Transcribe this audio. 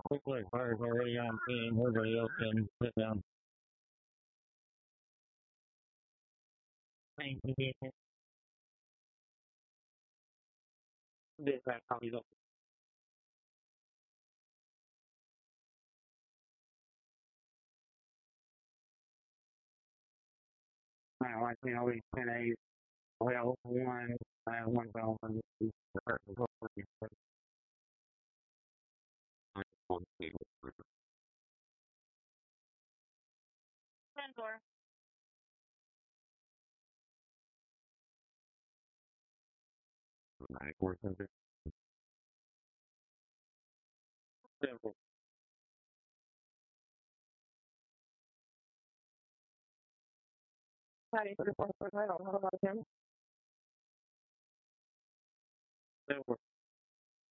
Quickly, fire's already on scene. Everybody else can sit down. Thank you, Jason. This is how we go. I like me always 10 A's. Well, I have one bell on the person. Mentor. Right, work of it. Simple. Patty for the fourth title. How about him? Simple.